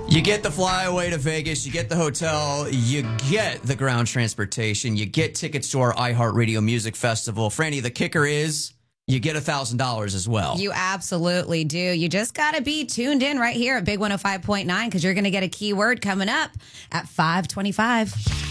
You get the flyaway to Vegas, you get the hotel, you get the ground transportation, you get tickets to our iHeartRadio Music Festival. Franny, the kicker is you get $1,000 as well. You absolutely do. You just got to be tuned in right here at Big 105.9 because you're going to get a keyword coming up at 5:25.